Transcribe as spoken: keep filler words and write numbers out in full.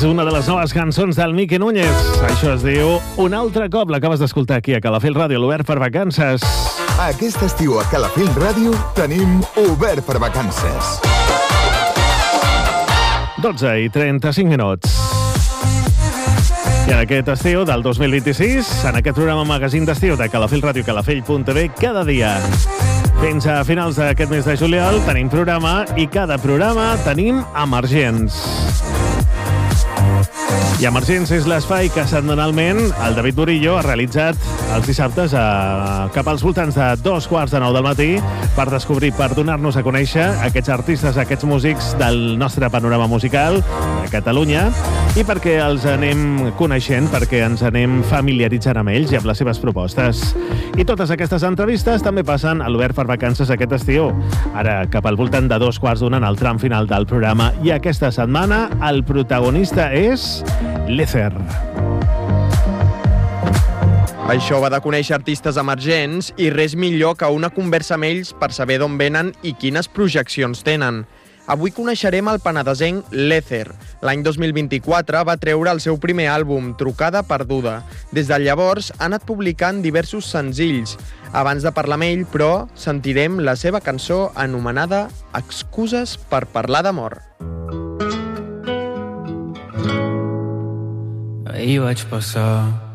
és una de les noves cançons del Miqui Núñez. Això es diu Un altre cop. L'acabes d'escoltar aquí a Calafell Ràdio, l'Obert per Vacances. Aquest estiu a Calafell Ràdio tenim Obert per Vacances. dotze i trenta-cinc minuts. I en aquest estiu del dos mil vint-i-sis, en aquest programa magazín d'estiu de Calafell Ràdio, calafell punt tv, cada dia fins a finals d'aquest mes de juliol tenim programa i cada programa tenim Emergents. I Emergents és l'espai que setmanalment el David Murillo ha realitzat els dissabtes a, cap als voltants de dos quarts de nou del matí per descobrir, per donar-nos a conèixer aquests artistes, aquests músics del nostre panorama musical a Catalunya i perquè els anem coneixent, perquè ens anem familiaritzant amb ells i amb les seves propostes. I totes aquestes entrevistes també passen a l'Obert per Vacances aquest estiu. Ara, cap al voltant de dos quarts d'una en el tram final del programa. I aquesta setmana el protagonista és Lezer. Això va de conèixer artistes emergents i res millor que una conversa amb ells per saber d'on venen i quines projeccions tenen. Avui coneixerem el penedesenc Lezer. L'any dos mil vint-i-quatre va treure el seu primer àlbum, Trucada perduda. Des de llavors ha anat publicant diversos senzills. Abans de parlar amb ell, però, sentirem la seva cançó anomenada Excuses per parlar d'amor. Ahir vaig passar